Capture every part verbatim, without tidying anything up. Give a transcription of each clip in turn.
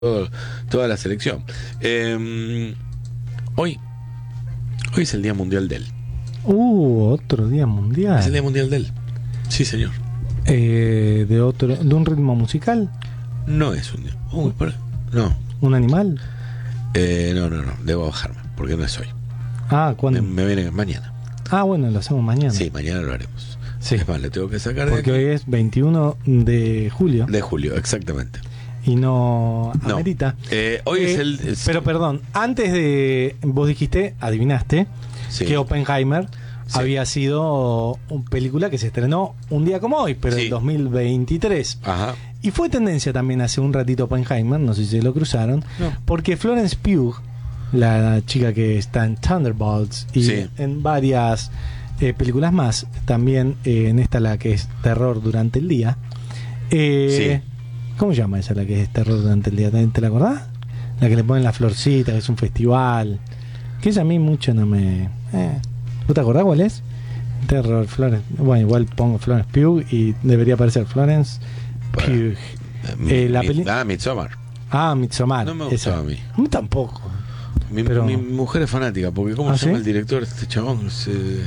todo, toda la selección. Eh, hoy, hoy es el Día Mundial del. Uh, otro Día Mundial. Es el Día Mundial del. Sí, señor. Eh, de otro, de un ritmo musical. No es un día. Uh, pero, no. ¿Un animal? Eh, no, no, no. Debo bajarme porque no es hoy. Ah, ¿cuándo? Me, me viene mañana. Ah, bueno, lo hacemos mañana. Sí, mañana lo haremos. Sí. Es más, le tengo que sacar porque de aquí. hoy es veintiuno de julio. De julio, exactamente. Y no No. amerita. Eh, hoy Eh, es el. es- Pero perdón, antes de. Vos dijiste, adivinaste, Sí. que Oppenheimer Sí. había sido una película que se estrenó un día como hoy, pero Sí. en dos mil veintitrés. Ajá. Y fue tendencia también hace un ratito Oppenheimer, no sé si se lo cruzaron, No. porque Florence Pugh, la chica que está en Thunderbolts y Sí. en varias eh, películas más, también eh, en esta la que es Terror durante el día. Eh, ¿Cómo se llama esa la que es Terror durante el día? ¿Te, te la acordás? La que le ponen la florcita, que es un festival. Que esa a mí mucho no me... Eh. ¿Vos te acordás cuál es? Terror, Florence... Bueno, igual pongo Florence Pugh y debería aparecer Florence Bueno, Pugh. Mi- Eh, la mi- peli- Ah, Midsommar. Ah, Midsommar. No me gustó esa. a mí. A mí tampoco. Mi, Pero- mi mujer es fanática, porque ¿cómo ¿Ah, se llama sí? el director? Este chabón es, eh,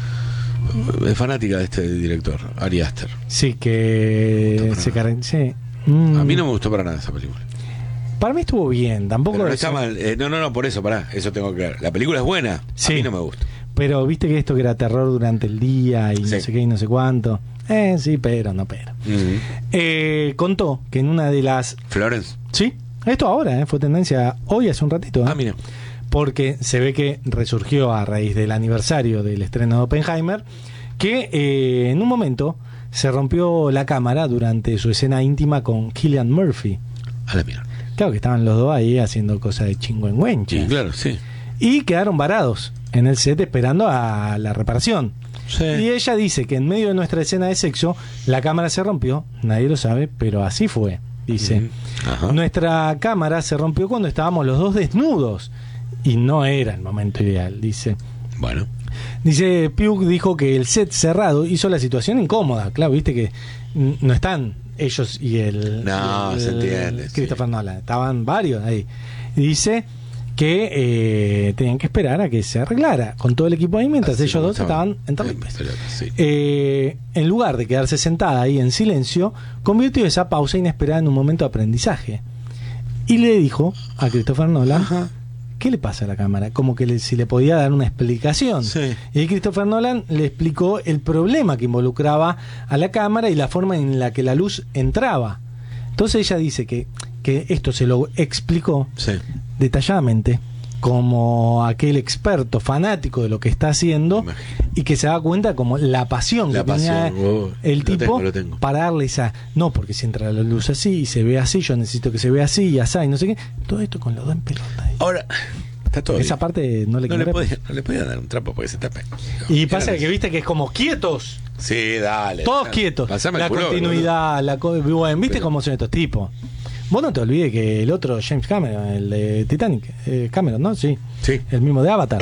es fanática de este director, Ari Aster. Sí, que Está se para cargan. Sí. Mm. A mí no me gustó para nada esa película. Para mí estuvo bien, tampoco. Pero no es- está mal. Eh, no, no, no, por eso, pará, eso tengo que ver. La película es buena, Sí. a mí no me gusta. Pero viste que esto que era terror durante el día y Sí. no sé qué y no sé cuánto. Eh, sí, pero no, pero. Mm. Eh, contó que en una de las. Florence. Sí, esto ahora, eh, fue tendencia hoy hace un ratito. eh, Ah, mira. Porque se ve que resurgió a raíz del aniversario del estreno de Oppenheimer, que eh, en un momento se rompió la cámara durante su escena íntima con Cillian Murphy. A la mierda. Claro que estaban los dos ahí haciendo cosas de chingüengüencha. Sí, claro, sí. Y quedaron varados en el set esperando a la reparación. Sí. Y ella dice que en medio de nuestra escena de sexo, la cámara se rompió, nadie lo sabe, pero así fue. Dice, Ujú. Ajá. nuestra cámara se rompió cuando estábamos los dos desnudos y no era el momento ideal, dice. Bueno. Dice, Pugh dijo que el set cerrado hizo la situación incómoda. Claro, viste que n- no están ellos y el, No, y el- se entiende, sí. Christopher Nolan, estaban varios ahí. Y dice que eh, tenían que esperar a que se arreglara con todo el equipo ahí mientras Así ellos como dos estaban en terribles. pelotas, sí. Eh, en lugar de quedarse sentada ahí en silencio, convirtió esa pausa inesperada en un momento de aprendizaje. Y le dijo a Christopher Nolan, Ajá. ¿qué le pasa a la cámara? Como que le- si le podía dar una explicación. Sí. Y ahí Christopher Nolan le explicó el problema que involucraba a la cámara y la forma en la que la luz entraba. Entonces ella dice que, que esto se lo explicó Sí. detalladamente como aquel experto fanático de lo que está haciendo Me imagino. y que se da cuenta como la pasión La que tenía pasión, oh, el lo tipo tengo, lo tengo. para darle esa, no, porque si entra la luz así y se ve así, yo necesito que se vea así y así y no sé qué, todo esto con los dos en pelota ahí. Ahora, está todo Esa bien. parte no le No le, quebré. podía, no le podía dar un trapo porque se tape. Y pasa que viste que es como quietos, Sí, dale. todos dale. quietos. Pasame La el pullover, continuidad, la co- bueno, ¿viste Pero- cómo son estos tipos? Vos no te olvides que el otro James Cameron, el de Titanic, eh, Cameron, ¿no? Sí. Sí. El mismo de Avatar,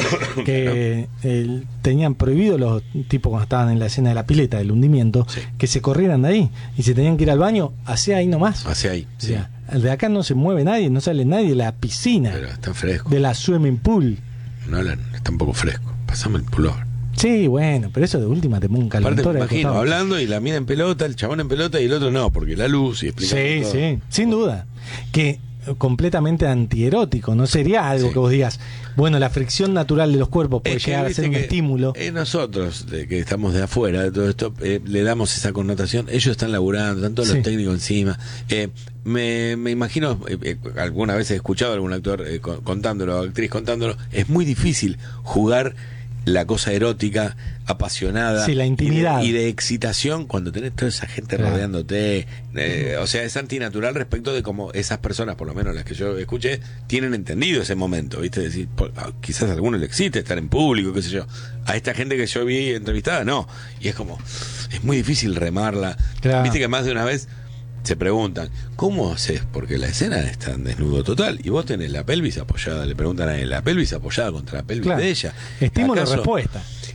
que eh, tenían prohibido los tipos cuando estaban en la escena de la pileta, del hundimiento, Sí. que se corrieran de ahí. Y si tenían que ir al baño, hacia ahí nomás. Hacia ahí. O Sí. sea, de acá no se mueve nadie, no sale nadie de la piscina, Pero está fresco. de la swimming pool. Nolan está un poco fresco. Pasame el pullover. Sí, bueno, pero eso de última te pongo un Aparte, calentor me al imagino costado. hablando y la mina en pelota, el chabón en pelota y el otro no, porque la luz y explicando Sí, todo. sí, sin duda. Que eh, completamente antierótico, no sería algo Sí. que vos digas, bueno, la fricción natural de los cuerpos puede Es que, llegar a viste ser un que, estímulo. eh, nosotros, de que estamos de afuera de todo esto, eh, le damos esa connotación. Ellos están laburando, están todos Sí. los técnicos encima. Eh, me, me imagino, eh, eh, alguna vez he escuchado a algún actor eh, con- contándolo, actriz contándolo, es muy difícil jugar la cosa erótica, apasionada Sí, la intimidad. y de, y de excitación cuando tenés toda esa gente Claro. rodeándote. Eh, o sea, es antinatural respecto de cómo esas personas, por lo menos las que yo escuché, tienen entendido ese momento, ¿viste? Decir, por- ah, quizás a alguno le excite estar en público, qué sé yo. A esta gente que yo vi entrevistada, no. Y es como, es muy difícil remarla. Claro. Viste que más de una vez se preguntan, ¿cómo haces? Porque la escena está en desnudo total y vos tenés la pelvis apoyada, le preguntan a él, la pelvis apoyada contra la pelvis Claro. de ella. Estímulo ¿Acaso- respuesta.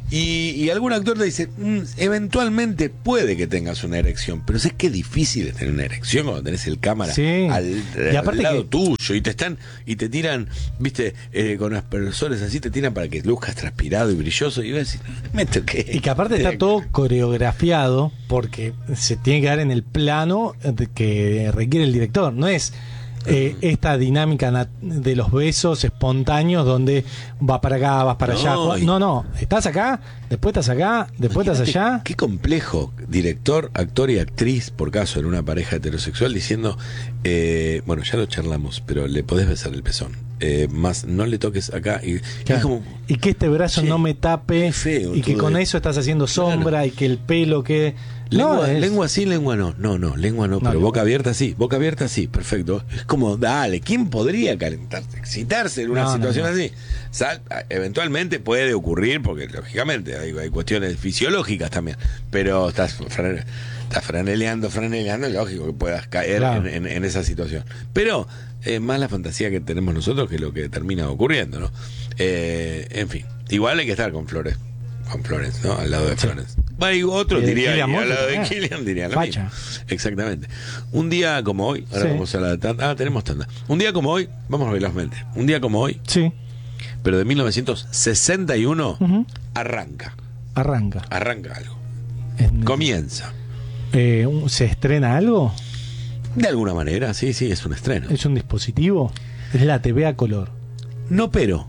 Y, y algún actor te dice, mm, eventualmente puede que tengas una erección, pero sé que difícil es tener una erección cuando tenés el cámara sí. al, y al lado que... tuyo y te están y te tiran, viste, eh, con aspersores así te tiran para que luzcas transpirado y brilloso y ves, me toqué. Y que aparte está todo coreografiado porque se tiene que dar en el plano que requiere el director, no es Eh, esta dinámica de los besos espontáneos donde va para acá, vas para no, allá. No, no, estás acá, después estás acá, después estás allá. Qué complejo, director, actor y actriz, por caso, en una pareja heterosexual, diciendo, eh, bueno, ya lo charlamos, pero le podés besar el pezón. Eh, más no le toques acá. Y, claro. es como, y que este brazo che, no me tape, feo, y que con de... eso estás haciendo sombra, claro. Y que el pelo quede... Lengua, no, es... lengua sí, lengua no. No, no, lengua no, no pero boca abierta sí. Boca abierta sí, perfecto. Es como, dale, ¿quién podría calentarse, excitarse en una no, situación no, no. así? Sal, eventualmente puede ocurrir, porque lógicamente hay, hay cuestiones fisiológicas también, pero estás, fran, estás franeleando, franeleando, es lógico que puedas caer claro. en, en, en esa situación. Pero es más la fantasía que tenemos nosotros que lo que termina ocurriendo, ¿no? Eh, en fin, igual hay que estar con Flores. Con Florence, ¿no? Al lado de Florence. Sí. Bueno, y otro diría, y al lado de Killian diría lo mismo. Exactamente. Un día como hoy, ahora sí. vamos a la tanda. Ah, tenemos tanda. Un día como hoy, vamos velozmente. Un día como hoy, sí. pero de mil novecientos sesenta y uno, uh-huh. arranca. Arranca. Arranca algo. En... Comienza. Eh, ¿Se estrena algo? De alguna manera, sí, sí, es un estreno. ¿Es un dispositivo? Es la T V a color. No, pero...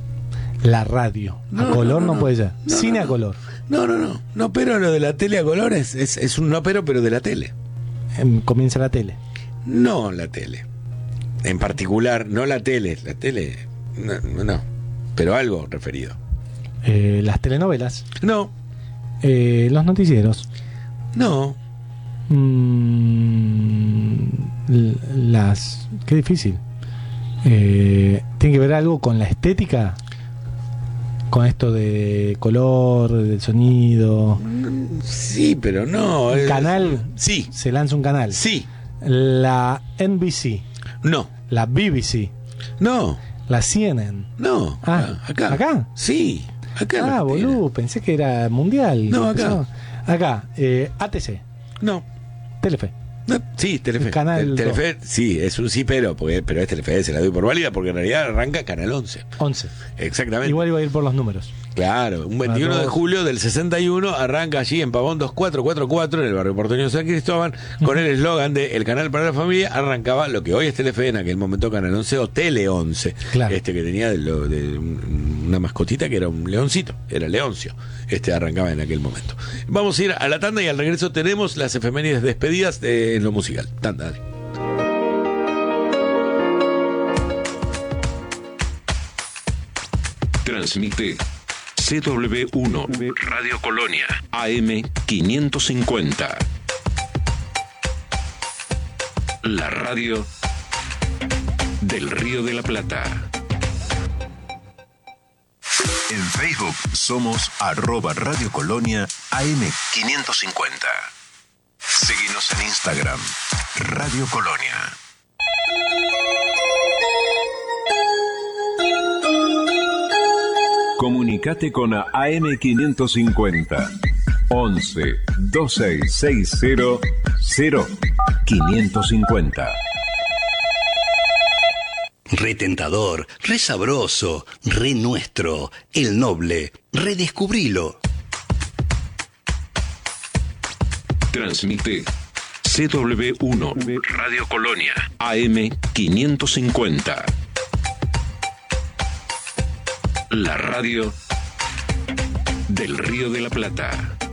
La radio. No, a color no, no, no puede ser. No, Cine no, no. a color. No, no, no. No, pero lo de la tele a color es, es, es un no, pero, pero de la tele. Eh, comienza la tele. No la tele. En particular, no la tele. La tele, no, no. Pero algo referido. Eh, las telenovelas. No. Eh, los noticieros. No. Mm, las... Qué difícil. Eh, ¿Tiene que ver algo con la estética? Con esto de color, del sonido. Sí, pero no. ¿Un canal? Sí. Se lanza un canal. Sí. La N B C. No. La B B C. No. La C N N. No. Ah, acá. ¿Acá? Sí. Acá. Ah, boludo, pensé que era mundial. No, acá. No. Acá, eh, A T C. No. Telefe. No, sí, Telefe. Canal Te, Telefe, sí, es un sí, pero porque, pero es Telefe, se la doy por válida porque en realidad arranca Canal once. once. Exactamente. Igual iba a ir por los números. Claro, un veintiuno de julio del sesenta y uno arranca allí en Pavón dos cuatro cuatro cuatro en el barrio porteño de San Cristóbal con el eslogan de El canal para la familia. Arrancaba lo que hoy es Telefe, en aquel momento Canal once o Tele once, claro. Este que tenía de, lo, de una mascotita que era un leoncito, era Leoncio. Este arrancaba en aquel momento. Vamos a ir a la tanda y al regreso tenemos las efemérides despedidas de, en lo musical. Tanda, dale. Transmite C W uno Radio Colonia A M quinientos cincuenta. La radio del Río de la Plata. En Facebook somos arroba Radio Colonia A M quinientos cincuenta. Seguinos en Instagram, Radio Colonia. Comunicate con A M quinientos cincuenta. once veintiséis sesenta cero quinientos cincuenta. Re tentador, re sabroso, re nuestro, el noble, redescubrilo. Transmite C W uno Radio Colonia A M quinientos cincuenta. La radio del Río de la Plata.